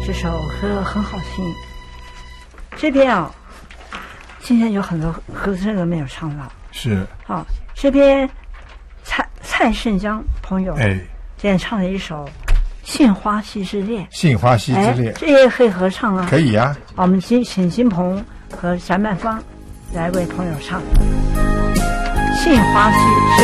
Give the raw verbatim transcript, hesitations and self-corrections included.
这首歌很好听。这边啊，今天有很多歌真的没有唱到。 是。 好，这边蔡蔡胜江朋友哎， 今天唱了一首《杏花溪之恋》。 杏花溪之恋， 哎，这也可以合唱啊。 可以啊。 我们请请金鹏和翟曼芳来为朋友唱《杏花溪之恋》。